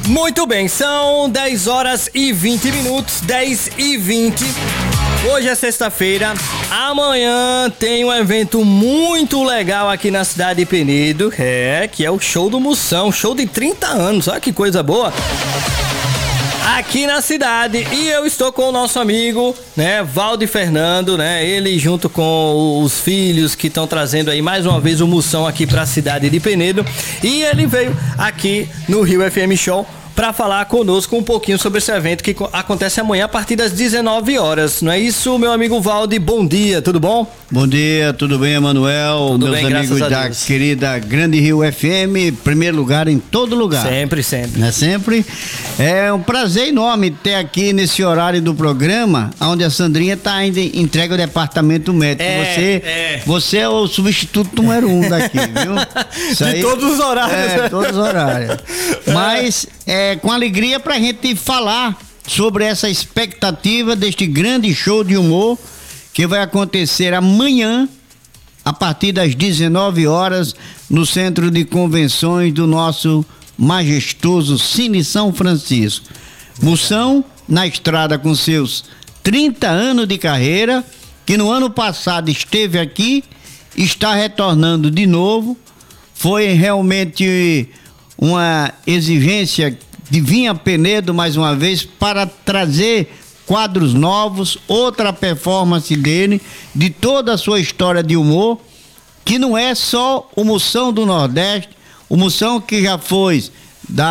Muito bem, são 10 horas e 20 minutos, 10 e 20. Hoje é sexta-feira, amanhã tem um evento muito legal aqui na cidade de Penedo, que é o Show do Moção, show de 30 anos, olha que coisa boa. Aqui na cidade, e eu estou com o nosso amigo, né, Valde Fernando, né, ele junto com os filhos que estão trazendo aí mais uma vez o Moção aqui para a cidade de Penedo, e ele veio aqui no Rio FM Show para falar conosco um pouquinho sobre esse evento que acontece amanhã a partir das 19 horas. Não é isso, meu amigo Valde? Bom dia, tudo bom? Bom dia, tudo bem, Emanuel? Tudo meus bem, amigos da querida Grande Rio FM, primeiro lugar em todo lugar. Sempre, sempre. Não é sempre? É um prazer enorme ter aqui nesse horário do programa, onde a Sandrinha tá ainda entregue ao departamento médico. Você é o substituto número 1 daqui, viu? Isso de todos os horários. Todos os horários. Mas com alegria pra gente falar sobre essa expectativa deste grande show de humor que vai acontecer amanhã a partir das 19 horas no Centro de Convenções do nosso majestoso Cine São Francisco. Moção na estrada com seus 30 anos de carreira, que no ano passado esteve aqui, está retornando de novo. Foi realmente uma exigência de vir a Penedo mais uma vez para trazer quadros novos, outra performance dele, de toda a sua história de humor, que não é só o Moção do Nordeste, o Moção que já foi da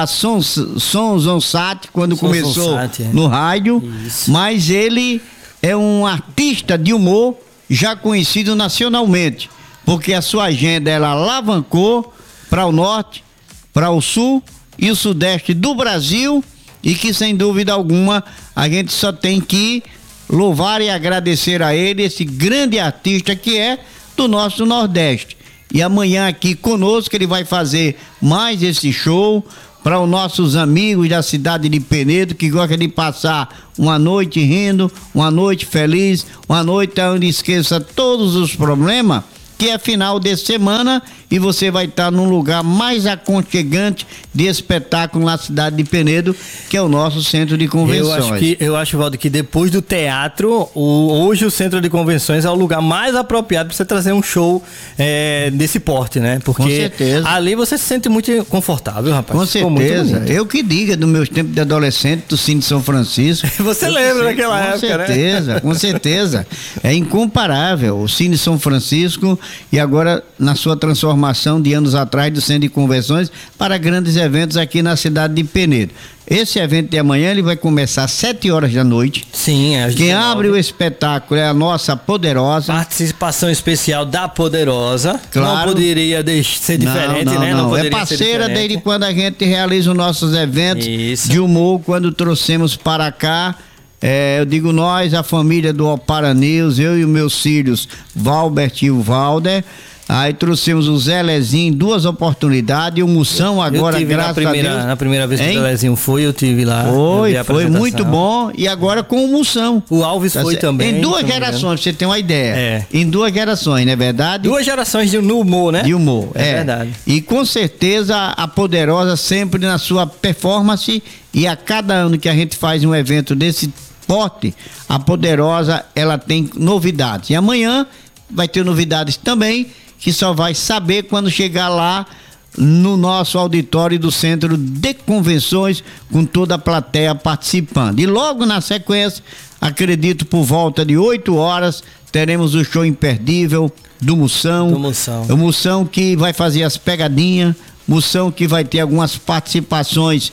Sonzonsat, quando começou no rádio. Isso. Mas ele é um artista de humor já conhecido nacionalmente, porque a sua agenda ela alavancou para o norte, para o sul e o sudeste do Brasil, e que sem dúvida alguma a gente só tem que louvar e agradecer a ele, esse grande artista que é do nosso Nordeste. E amanhã aqui conosco ele vai fazer mais esse show para os nossos amigos da cidade de Penedo, que gostam de passar uma noite rindo, uma noite feliz, uma noite onde esqueça todos os problemas, que é final de semana, e você vai estar num lugar mais aconchegante de espetáculo na cidade de Penedo, que é o nosso centro de convenções. Eu acho, Valdo, que depois do teatro, hoje o centro de convenções é o lugar mais apropriado para você trazer um show desse porte, né? Porque com certeza. Ali você se sente muito confortável, rapaz. Com certeza. Eu que diga do meus tempos de adolescente, do Cine São Francisco. Você lembra daquela época, certeza, né? Com certeza. É incomparável o Cine São Francisco, e agora na sua transformação de anos atrás do centro de convenções para grandes eventos aqui na cidade de Penedo. Esse evento de amanhã ele vai começar às 7 horas da noite. Sim, às 19. Quem abre o espetáculo é a nossa Poderosa. Participação especial da Poderosa. Claro. Não poderia ser diferente, né? Não é parceira desde quando a gente realiza os nossos eventos de humor, quando trouxemos para cá. Eu digo nós, a família do Opara News, eu e os meus filhos, Valbert e o Valder. Aí trouxemos o Zé Lezinho, 2 oportunidades, e o Moção agora, graças a Deus. Na primeira vez que o Zé Lezinho foi, eu tive lá. Foi muito bom, e agora com o Moção. O Alves foi também. Em 2 gerações, pra você ter uma ideia. Em 2 gerações, não é verdade? 2 gerações no humor, né? De humor, é verdade. E com certeza a Poderosa sempre na sua performance, e a cada ano que a gente faz um evento desse porte, a Poderosa, ela tem novidades. E amanhã vai ter novidades também, que só vai saber quando chegar lá no nosso auditório do Centro de Convenções, com toda a plateia participando. E logo na sequência, acredito por volta de 8 horas, teremos o show imperdível do Moção. O Moção que vai fazer as pegadinhas, Moção que vai ter algumas participações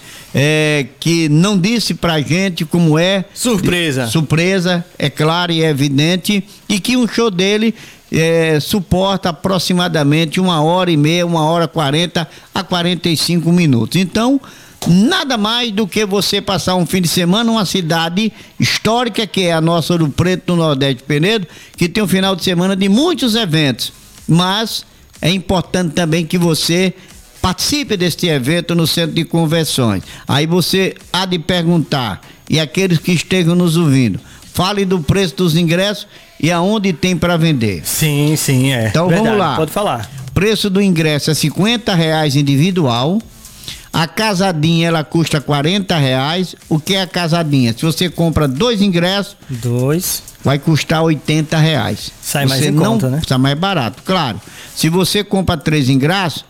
que não disse pra gente como é. Surpresa, é claro e é evidente, e que um show dele suporta aproximadamente 1h30, 1h40 a 45 minutos. Então, nada mais do que você passar um fim de semana numa cidade histórica, que é a nossa Ouro Preto, no Nordeste de Penedo, que tem um final de semana de muitos eventos. Mas é importante também que você participe deste evento no Centro de Convenções. Aí você há de perguntar, e aqueles que estejam nos ouvindo, fale do preço dos ingressos e aonde tem para vender. Sim, Então verdade, vamos lá. Pode falar. Preço do ingresso é R$50 individual. A casadinha, ela custa R$40. O que é a casadinha? Se você compra 2 ingressos, vai custar R$80. Sai mais em conta, né? Sai mais barato, claro. Se você compra 3 ingressos,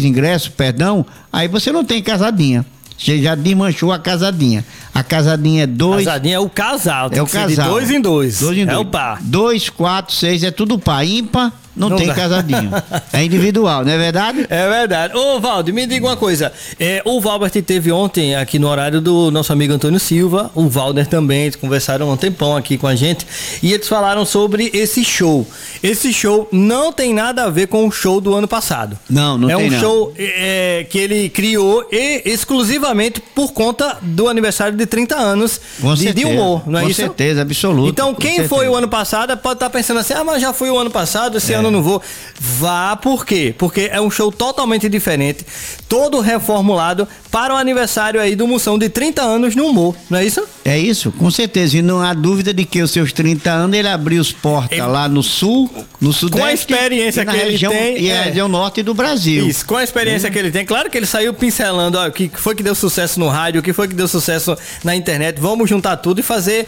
aí você não tem casadinha. Você já desmanchou a casadinha. A casadinha é 2. Casadinha é o casal. É o casal. De 2 em 2. É o par. 2, 4, 6 é tudo par. Ímpar não tem casadinho. É individual, não é verdade? É verdade. Ô, Valdir, me diga uma coisa. O Valbert teve ontem aqui no horário do nosso amigo Antônio Silva, o Valder também, eles conversaram um tempão aqui com a gente e eles falaram sobre esse show. Esse show não tem nada a ver com o show do ano passado. Não tem. É um show que ele criou exclusivamente por conta do aniversário de 30 anos de humor, não é isso? Com certeza, absoluto. Então, quem foi o ano passado pode estar pensando assim, mas já foi o ano passado, esse ano eu não vou. Vá, por quê? Porque é um show totalmente diferente, todo reformulado para o aniversário aí do Moção de 30 anos no humor, não é isso? É isso, com certeza. E não há dúvida de que os seus 30 anos ele abriu as portas lá no sul, no sudeste. Com a experiência que ele tem. E a região norte do Brasil. Isso, com a experiência que ele tem. Claro que ele saiu pincelando o que foi que deu sucesso no rádio, o que foi que deu sucesso na internet. Vamos juntar tudo e fazer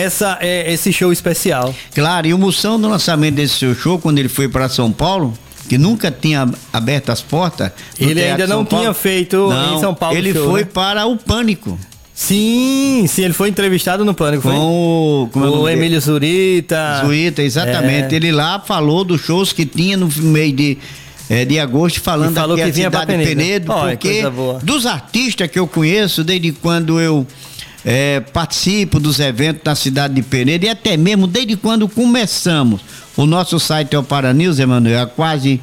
esse show especial. Claro, e o Moção do lançamento desse seu show, quando ele foi para São Paulo, que nunca tinha aberto as portas. Ele ainda não tinha feito em São Paulo. Ele foi para o Pânico. Sim, ele foi entrevistado no Pânico. Com o Emílio Zurita. Exatamente. Ele lá falou dos shows que tinha no mês de agosto, falando aqui a cidade de Penedo, porque dos artistas que eu conheço, desde quando eu participo dos eventos na cidade de Penedo, e até mesmo desde quando começamos o nosso site é o Paranews, Emanuel, há quase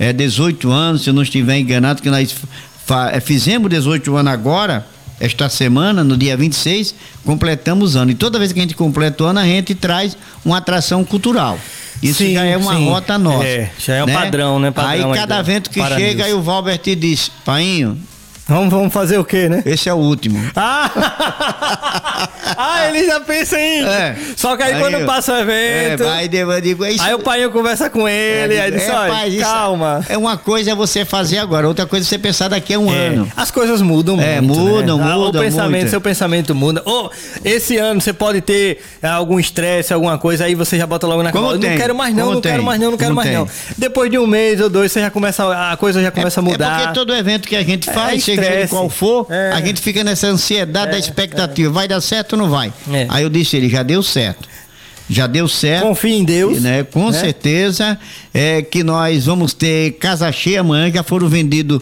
18 anos, se eu não estiver enganado, que nós fizemos 18 anos agora, esta semana, no dia 26, completamos ano. E toda vez que a gente completa o ano, a gente traz uma atração cultural. Isso já é uma rota nossa. Já é um padrão, né? Padrão aí cada evento que chega, aí o Valbert diz, Painho, vamos fazer o quê, né? Esse é o último. Ele já pensa em. Só que aí quando passa o evento. Aí o pai conversa com ele, aí diz: olha, calma. Uma coisa é você fazer agora, outra coisa é você pensar daqui a um ano. As coisas mudam muito. Mudam. Seu pensamento muda. Esse ano você pode ter algum estresse, alguma coisa, aí você já bota logo na cabeça. Não quero mais não, não quero mais não. Depois de um mês ou dois, a coisa já começa a mudar. Porque todo evento que a gente faz, seja ele qual for, a gente fica nessa ansiedade da expectativa. Vai dar certo ou não vai? Aí eu disse ele, já deu certo. Confia em Deus. Né? Com certeza que nós vamos ter casa cheia amanhã. Já foram vendidos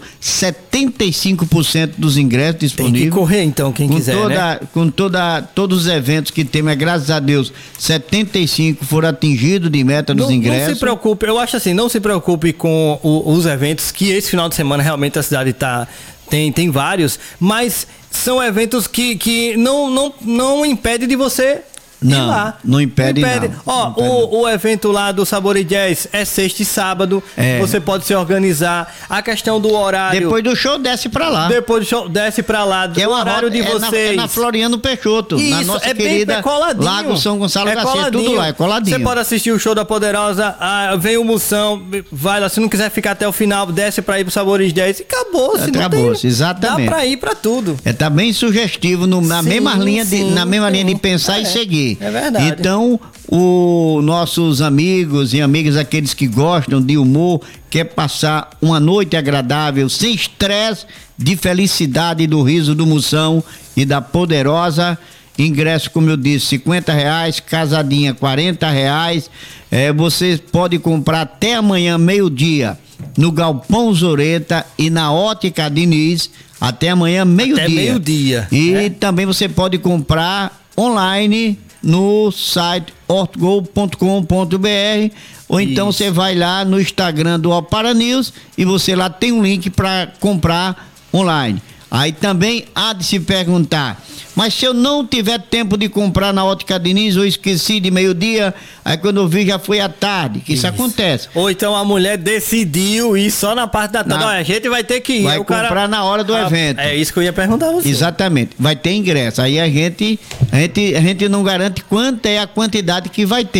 75% dos ingressos disponíveis. Tem que correr então, quem quiser, né? Com todos os eventos que tem, mas graças a Deus 75 foram atingidos de meta dos ingressos. Não se preocupe, eu acho assim, não se preocupe com os eventos, que esse final de semana realmente a cidade tem vários, mas são eventos que não impede de você ir lá. Não impede. O evento lá do Sabor e Jazz é sexta e sábado. Você pode se organizar. A questão do horário. Depois do show, desce pra lá. Que é o horário de vocês. Na Floriano Peixoto. Isso, na nossa querida Lago São Gonçalo da Silva. Tudo lá, é coladinho. Você pode assistir o show da Poderosa. Vem o Moção. Vai lá. Se não quiser ficar até o final, desce pra ir pro Sabor e Jazz. E acabou-se. Exatamente. Dá pra ir pra tudo. Tá bem sugestivo. Na mesma linha de pensar e seguir. É verdade. Então, os nossos amigos e amigas, aqueles que gostam de humor, quer passar uma noite agradável, sem estresse, de felicidade do riso do Moção e da Poderosa. Ingresso, como eu disse, R$50, casadinha R$40. Você pode comprar até amanhã, meio-dia, no Galpão Zoreta e na Ótica Diniz, até amanhã, meio-dia. Até meio-dia. E também você pode comprar online no site ortgol.com.br ou então você vai lá no Instagram do Paranews e você lá tem um link para comprar online. Aí também há de se perguntar, mas se eu não tiver tempo de comprar na Ótica Diniz, eu esqueci de meio-dia, aí quando eu vi já foi à tarde, que isso acontece. Ou então a mulher decidiu ir só na parte da tarde. Olha, a gente vai ter que ir. Vai comprar na hora do evento. É isso que eu ia perguntar a você. Exatamente. Vai ter ingresso. Aí a gente não garante quanta é a quantidade que vai ter.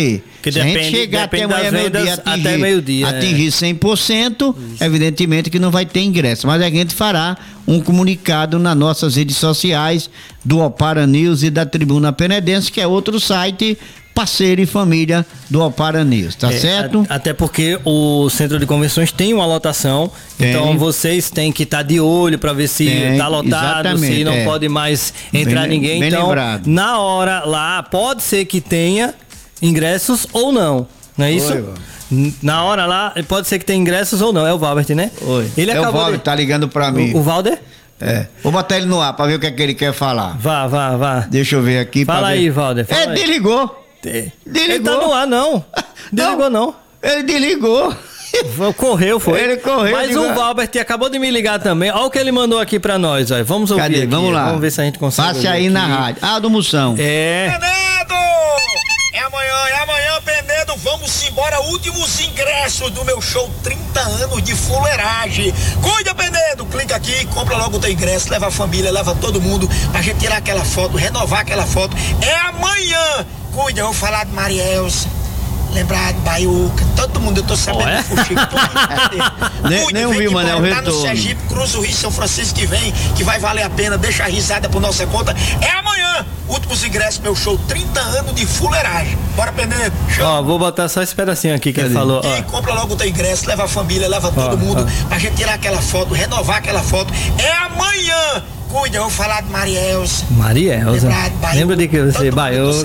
Que se a gente chegar até amanhã meio-dia, até meio-dia, atingir 100%, evidentemente que não vai ter ingresso. Mas a gente fará um comunicado nas nossas redes sociais do Opara News e da Tribuna Penedense, que é outro site parceiro e família do Opara News, tá certo? Até porque o centro de convenções tem uma lotação, então vocês têm que estar de olho para ver se tá lotado, se não pode mais entrar ninguém. Bem então, lembrado. na hora lá, pode ser que tenha ingressos ou não é isso? Oi, na hora lá, pode ser que tenha ingressos ou não. É o Valbert, né? Oi. Ele é acabou o Valber, tá ligando pra mim. O Valder? É. Vou botar ele no ar pra ver o que é que ele quer falar. Vá. Deixa eu ver aqui. Fala aí, Valder. Desligou. Ele tá no ar, não. Desligou, não. Ele desligou. Correu, foi. Ele correu. Mas o Valbert acabou de me ligar também. Olha o que ele mandou aqui pra nós. Ó. Vamos ouvir. Cadê? Aqui. Vamos lá. Vamos ver se a gente consegue. Passe aí na rádio. Do Moção. Penedo! É amanhã, Penedo. Vamos embora. Últimos ingressos do meu show 30 anos de fuleiragem. Cuida, Penedo. Clica aqui, compra logo o teu ingresso. Leva a família, leva todo mundo pra gente tirar aquela foto, renovar aquela foto. É amanhã. Cuida, eu vou falar de Marielza. Lembrar de Baiuca, todo mundo, eu tô sabendo do Fuxico. Nem ouvi, mano, é o retorno. Tá no Sergipe, cruza o Rio São Francisco que vem, que vai valer a pena, deixa a risada por nossa conta. É amanhã, últimos ingressos, meu show, 30 anos de fuleiragem. Bora, Penedo. Ó, vou botar só esse pedacinho aqui que ele falou. E compra logo o teu ingresso, leva a família, leva todo mundo, pra gente tirar aquela foto, renovar aquela foto. É amanhã. Cuida, eu vou falar de Marielza. Lembra de que você baiou?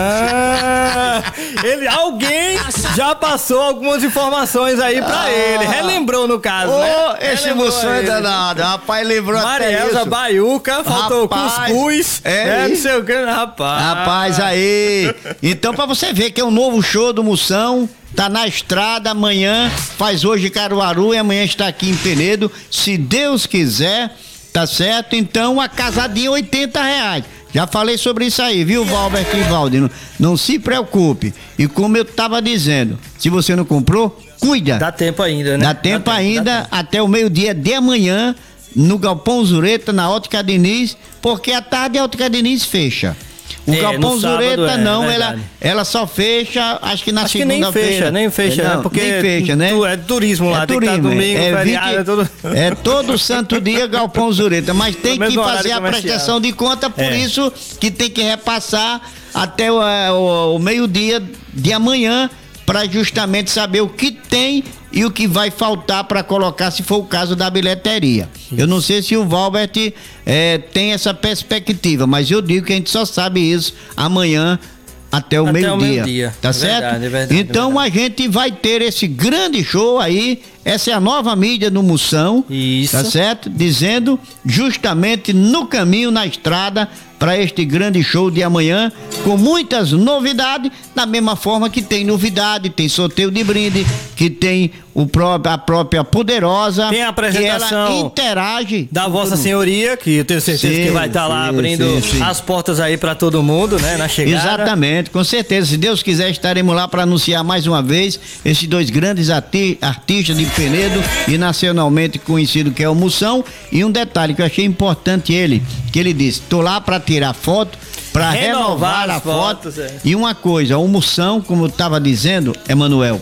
Alguém já passou algumas informações aí pra ele. Relembrou no caso, né? Esse moção é danado. Rapaz, lembrou Marielza, até isso. Baiuca, faltou cuscuz. Não sei o que, rapaz. Rapaz, aí. Então, pra você ver que é um novo show do Moção. Tá na estrada amanhã, faz hoje Caruaru e amanhã está aqui em Penedo. Se Deus quiser. Tá certo? Então a casadinha R$80. Já falei sobre isso aí, viu, Valber e Valdir? Não se preocupe. E como eu tava dizendo, se você não comprou, cuida. Dá tempo ainda, né? Dá tempo ainda, até o meio-dia de amanhã, no Galpão Zureta, na Ótica Diniz, porque à tarde a Ótica Diniz fecha. O Galpão Zureta não, ela só fecha, acho que na segunda-feira. Nem fecha, não, né? Porque nem fecha, né? É turismo lá, turismo, tem que estar domingo, feriado, é todo santo dia Galpão Zureta, mas tem que fazer a prestação de conta, por isso que tem que repassar até o meio-dia de amanhã, para justamente saber o que tem e o que vai faltar para colocar, se for o caso da bilheteria. Isso. Eu não sei se o Valbert tem essa perspectiva, mas eu digo que a gente só sabe isso amanhã até o meio-dia. Tá certo? Verdade, então a gente vai ter esse grande show aí. Essa é a nova mídia do Moção. Isso. Tá certo? Dizendo justamente no caminho, na estrada, para este grande show de amanhã, com muitas novidades, da mesma forma que tem novidade, tem sorteio de brinde, que tem a própria Poderosa. Tem a apresentação que ela interage da Vossa Senhoria, que eu tenho certeza que vai estar lá abrindo as portas aí para todo mundo, né, na chegada. Exatamente, com certeza. Se Deus quiser, estaremos lá para anunciar mais uma vez esses dois grandes artistas de Penedo e nacionalmente conhecido, que é o Moção. E um detalhe que eu achei importante que ele disse: tô lá para tirar foto, para renovar a foto. E uma coisa, o Moção, como eu estava dizendo, Emanuel,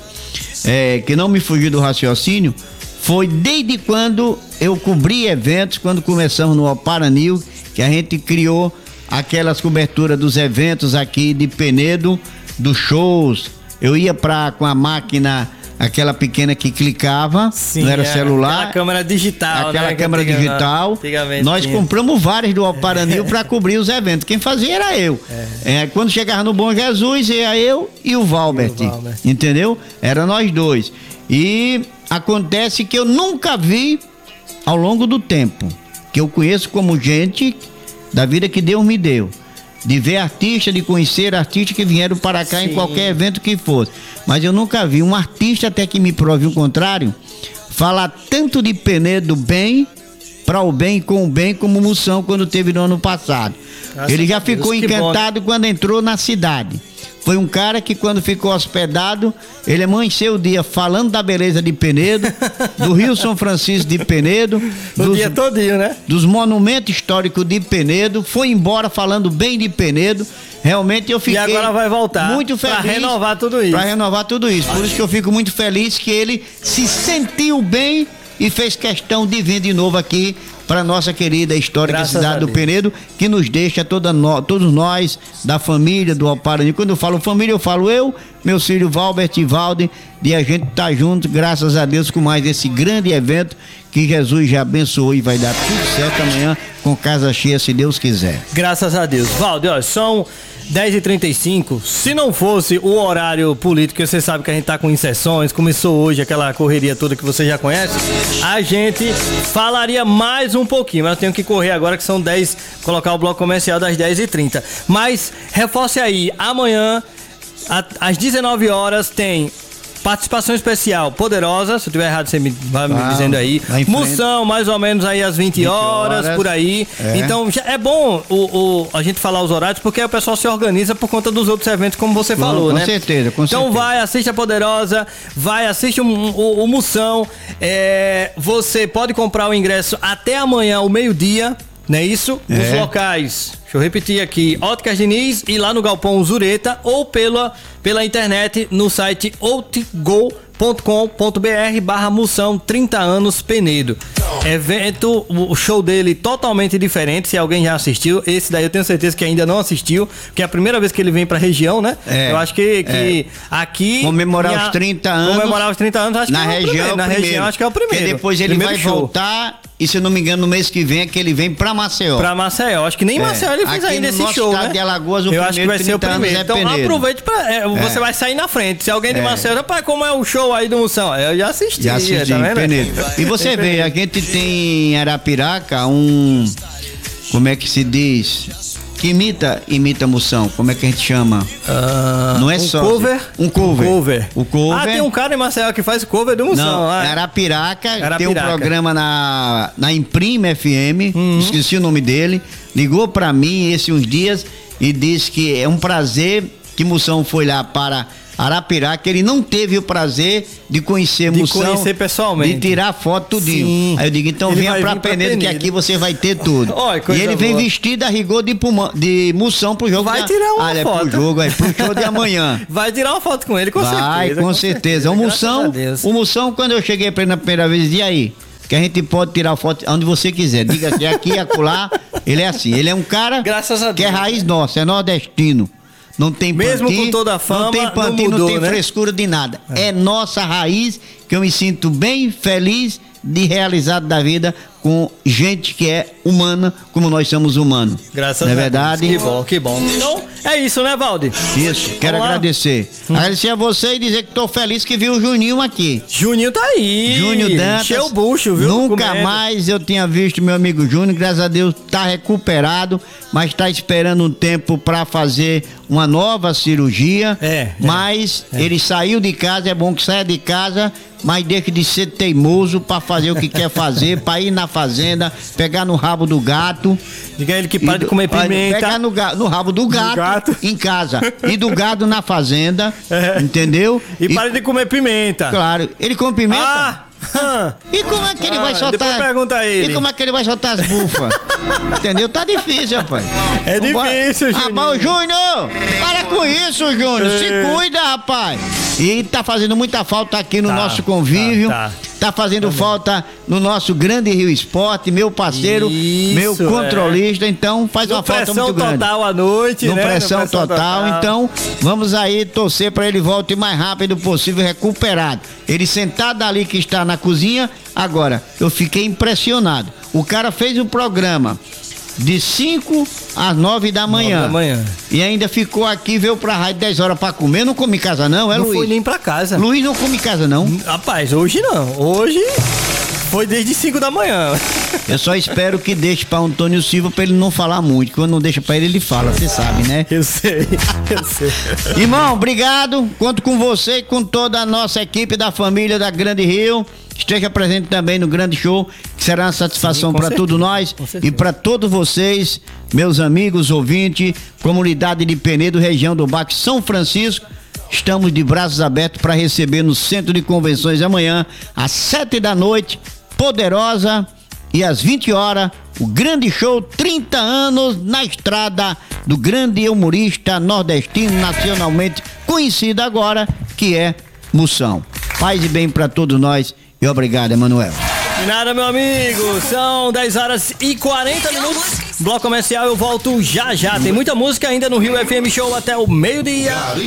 que não me fugiu do raciocínio, foi desde quando eu cobri eventos, quando começamos no Opara News, que a gente criou aquelas coberturas dos eventos aqui de Penedo, dos shows. Eu ia com a máquina, aquela pequena que clicava, não era celular. Aquela câmera digital, aquela câmera digital. Nós compramos várias do Opara News para cobrir os eventos. Quem fazia era eu. Quando chegava no Bom Jesus, ia eu e o Valbert. Entendeu? Era nós dois. E acontece que eu nunca vi, ao longo do tempo, que eu conheço como gente da vida que Deus me deu, de ver artista, de conhecer artistas que vieram para cá em qualquer evento que fosse. Mas eu nunca vi um artista, até que me prove o contrário, falar tanto de Penedo bem, para o bem, com o bem, como o Moção quando teve no ano passado. Ele já ficou encantado quando entrou na cidade. foi um cara que quando ficou hospedado, ele amanheceu o dia falando da beleza de Penedo, do Rio São Francisco de Penedo, o dia todinho, né? Dos monumentos históricos de Penedo, foi embora falando bem de Penedo. Realmente eu fiquei e agora vai voltar muito feliz para renovar tudo isso. Para renovar tudo isso. Por isso que eu fico muito feliz que ele se sentiu bem e fez questão de vir de novo aqui para nossa querida histórica cidade do Penedo, que nos deixa todos nós, da família do Alparani. Quando eu falo família, eu falo eu, meu filho Valbert e Valde, e a gente tá junto, graças a Deus, com mais esse grande evento que Jesus já abençoou e vai dar tudo certo amanhã com casa cheia, se Deus quiser. Graças a Deus. Valde, ó, são 10h35, se não fosse o horário político, você sabe que a gente tá com inserções, começou hoje aquela correria toda que você já conhece, a gente falaria mais um pouquinho, mas eu tenho que correr agora que são 10, colocar o bloco comercial das 10h30. Mas reforce aí, amanhã, às 19 horas tem participação especial poderosa, se eu tiver errado você vai me dizendo aí. Moção, mais ou menos aí às 20 horas, por aí. É. Então é bom a gente falar os horários, porque aí o pessoal se organiza por conta dos outros eventos, como você falou, né? Com certeza, com certeza. Então vai, assiste a Poderosa, assiste o Moção. Você pode comprar o ingresso até amanhã, ao meio-dia. Não é isso? Os locais, deixa eu repetir aqui, Óticas Diniz e lá no Galpão Zureta ou pela internet no site outgo.com.br/Moção 30 anos Penedo. Evento, o show dele totalmente diferente, se alguém já assistiu, esse daí eu tenho certeza que ainda não assistiu, porque é a primeira vez que ele vem pra região, né? Eu acho que aqui... Comemorar os 30 anos, acho na que região, na região acho que é o primeiro. Porque depois ele vai voltar, e se eu não me engano, no mês que vem é que ele vem pra Maceió. Acho que nem Maceió ele fez ainda esse show, né? De Alagoas, eu acho que vai ser o primeiro. Então aproveite você vai sair na frente. Se alguém de Maceió, rapaz, como é o show aí do Moção? Eu já assisti, tá vendo? Penedo. E você vê, a gente tem em Arapiraca como é que se diz? Que imita Moção, como é que a gente chama? Não é só cover? Um cover. O cover. Tem um cara em Maceió que faz cover do Moção. Não, Arapiraca, tem um programa na Imprime FM, esqueci o nome dele, ligou pra mim uns dias e disse que é um prazer que Moção foi lá para Arapiraca, ele não teve o prazer de conhecer Moção, conhecer pessoalmente, de tirar foto tudinho. Aí eu digo, então venha pra Penedo, que aqui você vai ter tudo. E ele vem vestido a rigor de Moção pro jogo. Vai tirar uma foto. Pro jogo, pro show de amanhã. Vai tirar uma foto com ele, com certeza. Vai, com certeza. O Moção, quando eu cheguei pra ele na primeira vez, e aí? Que a gente pode tirar foto onde você quiser. Diga que aqui, acolá, ele é assim. Ele é um cara que é raiz nossa, é nordestino. Não tem mesmo pantinho, com toda a fama, não tem pantinho, não tem frescura de nada. É nossa raiz, que eu me sinto bem feliz de realizado da vida com gente que é humana, como nós somos humanos. Graças a Deus. Não é verdade? Que bom, que bom. Então, é isso, né, Valde? Isso, quero agradecer. Agradecer a você e dizer que tô feliz que vi o Juninho aqui. Juninho tá aí. Júnior Dantas. Encheu o bucho, viu? Nunca mais eu tinha visto meu amigo Júnior, graças a Deus tá recuperado, mas tá esperando um tempo pra fazer uma nova cirurgia. Mas ele saiu de casa, é bom que saia de casa, mas deixa de ser teimoso pra fazer o que quer fazer, pra ir na fazenda, pegar no rabo do gato. Diga a ele que para de comer pimenta. Pegar no rabo do gato em casa. E do gado na fazenda, entendeu? E para de comer pimenta. Claro. Ele come pimenta? E como é que ele vai soltar? Depois pergunta a ele. E como é que ele vai soltar as bufas? Entendeu? Tá difícil, rapaz. É difícil, Júnior. Rapaz, Júnior! Para com isso, Júnior. Se cuida, rapaz. E tá fazendo muita falta aqui no nosso convívio. Tá fazendo falta no nosso grande Rio Esporte, meu parceiro, meu controlista. Então faz uma falta muito grande. Pressão total à noite, né? Pressão total. Então vamos aí torcer para ele volte o mais rápido possível, recuperado. Ele sentado ali que está na cozinha. Agora, eu fiquei impressionado. O cara fez o programa de 5 às 9 da manhã. E ainda ficou aqui, veio pra rádio 10 horas pra comer. Não come em casa não, Luiz? Não foi nem pra casa. Luiz não come em casa não? Rapaz, hoje não. Hoje Foi desde 5 da manhã. Eu só espero que deixe pra Antônio Silva pra ele não falar muito. Quando não deixa pra ele fala, você sabe, né? Eu sei. Irmão, obrigado. Conto com você e com toda a nossa equipe da família da Grande Rio. Esteja presente também no grande show, que será uma satisfação para todos nós e para todos vocês, meus amigos, ouvintes, comunidade de Penedo, região do Baque São Francisco. Estamos de braços abertos para receber no Centro de Convenções amanhã, às 7 da noite, Poderosa, e às 20 horas, o grande show 30 anos na estrada do grande humorista nordestino, nacionalmente conhecido agora, que é Moção. Paz e bem para todos nós e obrigado, Emanuel. De nada, meu amigo. São 10 horas e 40 minutos. Bloco comercial, eu volto já já. Tem muita música ainda no Rio FM Show até o meio-dia.